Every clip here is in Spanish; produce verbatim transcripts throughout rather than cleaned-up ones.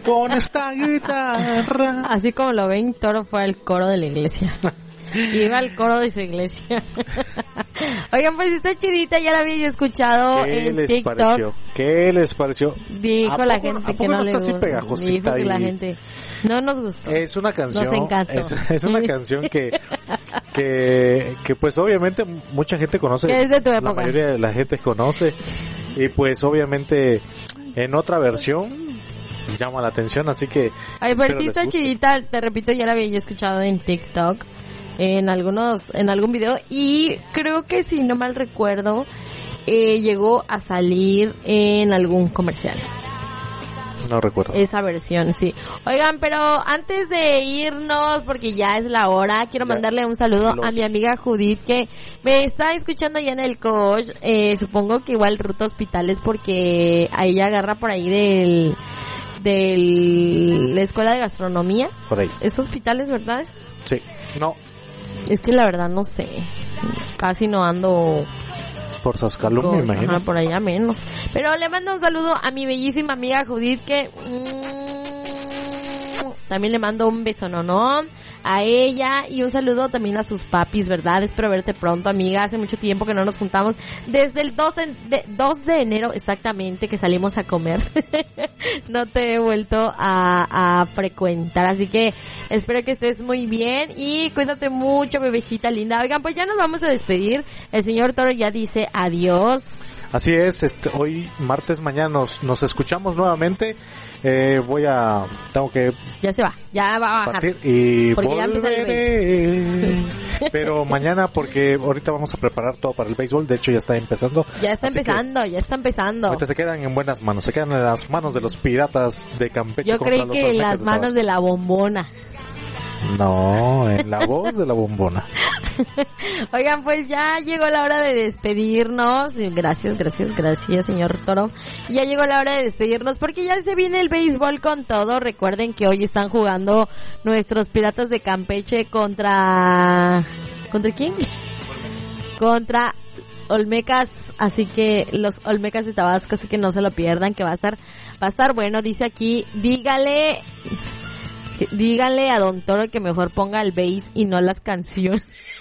con esta guitarra. Así como lo ven, Toro fue al coro de la iglesia. Iba al coro de su iglesia. Oigan, pues esta chidita ya la había yo escuchado ¿Qué en les TikTok. Pareció? ¿Qué les pareció? Dijo la poco, gente que no, no no le está así gustó. pegajosita Dijo que y... la gente no nos gustó. Es una canción, Nos encantó. Es, es una canción que, que, que pues obviamente mucha gente conoce. Que es de tu la época. mayoría de la gente conoce y pues obviamente en otra versión llama la atención, así que Ay, espero pero sí les está guste. chidita, te repito, ya la había yo escuchado en TikTok, en algunos, en algún video, y creo que si no mal recuerdo, eh, llegó a salir en algún comercial. No recuerdo. Esa versión, sí. Oigan, pero antes de irnos, porque ya es la hora, quiero Ya. mandarle un saludo Los- a mi amiga Judith, que me está escuchando ya en el coach. Eh, supongo que igual ruta hospitales, porque a ella agarra por ahí del, del, la escuela de gastronomía. Por ahí. ¿Es hospitales, verdad? Sí. No, Es que la verdad no sé. Casi no ando por Sascalum, me con- imagino. ajá, por allá menos. Pero le mando un saludo a mi bellísima amiga Judith, que mm, también le mando un beso nonón a ella, y un saludo también a sus papis, ¿verdad? Espero verte pronto, amiga. Hace mucho tiempo que no nos juntamos, desde el dos de, de- dos de enero exactamente, que salimos a comer. No te he vuelto a, a frecuentar, así que espero que estés muy bien y cuídate mucho, bebecita linda. Oigan, pues ya nos vamos a despedir. El señor Toro ya dice adiós. Así es, este, hoy martes, mañana nos, nos escuchamos nuevamente. Eh, voy a, tengo que Ya se va, ya va a bajar. partir y Porque ya empieza el volveré. Pero mañana, porque ahorita vamos a preparar todo para el béisbol. De hecho, ya está empezando. Ya está Así empezando, ya está empezando. Ahorita se quedan en buenas manos, se quedan en las manos de los piratas de Campeche. Yo contra creí los que en Olmecas las de manos Tabasco. de la bombona. No, en la voz de la bombona. Oigan, pues ya llegó la hora de despedirnos. Gracias, gracias, gracias, señor Toro. Ya llegó la hora de despedirnos porque ya se viene el béisbol con todo. Recuerden que hoy están jugando nuestros Piratas de Campeche contra... ¿Contra quién? Contra Olmecas, así que los Olmecas de Tabasco, así que no se lo pierdan, que va a estar, va a estar bueno. Dice aquí, dígale... Díganle a Don Toro que mejor ponga el bass y no las canciones.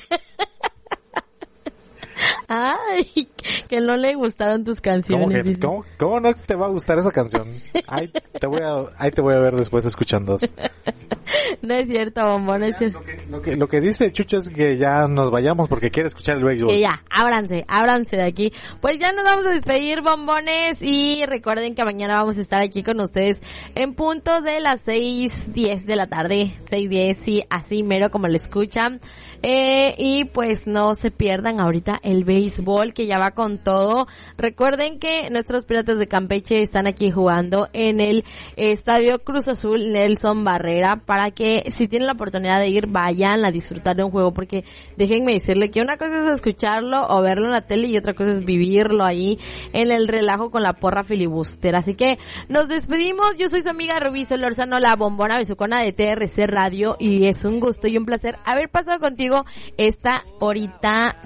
Ay, que no le gustaron tus ¿Cómo, canciones. que- dice. cómo- cómo no te va a gustar esa canción? Ahí te voy a, ahí te voy a ver después escuchando. No es cierto, bombón, no es cierto. Lo que, lo, que, lo que dice Chucho es que ya nos vayamos porque quiere escuchar el béisbol. Que ya, ábranse, ábranse de aquí. Pues ya nos vamos a despedir, bombones, y recuerden que mañana vamos a estar aquí con ustedes en punto de las seis diez de la tarde, seis diez, sí, así mero como lo escuchan. Eh, y pues no se pierdan ahorita el béisbol, que ya va con todo. Recuerden que nuestros Piratas de Campeche están aquí jugando en el Estadio Cruz Azul Nelson Barrera, para que si tienen la oportunidad de ir, vayan a disfrutar de un juego, porque déjenme decirle que una cosa es escucharlo o verlo en la tele y otra cosa es vivirlo ahí en el relajo con la porra filibuster. Así que nos despedimos. Yo soy su amiga Rubí Solórzano, la bombona besucona de T R C Radio, y es un gusto y un placer haber pasado contigo esta horita